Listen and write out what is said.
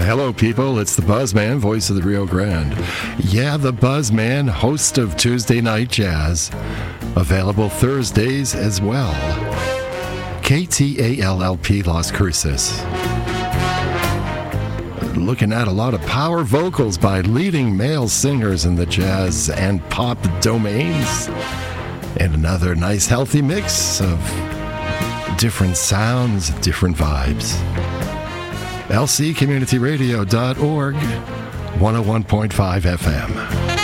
Hello, people. It's the Buzzman, voice of the Rio Grande. Yeah, the Buzzman, host of Tuesday Night Jazz. Available Thursdays as well. KTALLP Las Cruces. Looking at a lot of power vocals by leading male singers in the jazz and pop domains. And another nice healthy mix of different sounds, different vibes. lccommunityradio.org, 101.5 FM.